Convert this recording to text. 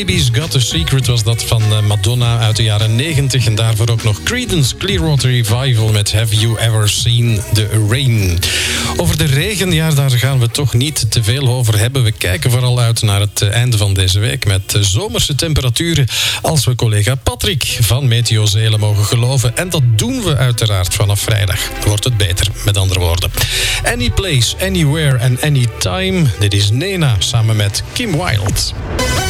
Baby's Got a Secret was dat van Madonna uit de jaren 90. En daarvoor ook nog Creedence Clearwater Revival met Have You Ever Seen the Rain. Over de regen, ja, daar gaan we toch niet te veel over hebben. We kijken vooral uit naar het einde van deze week met zomerse temperaturen, als we collega Patrick van Meteo Zelen mogen geloven. En dat doen we uiteraard vanaf vrijdag. Wordt het beter, met andere woorden. Any place, anywhere and anytime. Dit is Nena samen met Kim Wilde.